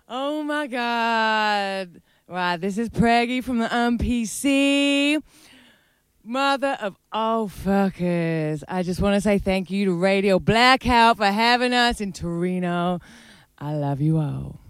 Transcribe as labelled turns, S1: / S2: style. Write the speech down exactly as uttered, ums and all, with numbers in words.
S1: Oh my God. Wow, this is Preggy from the M P C. Mother of all fuckers. I just want to say thank you to Radio Blackout for having us in Torino. I love you all.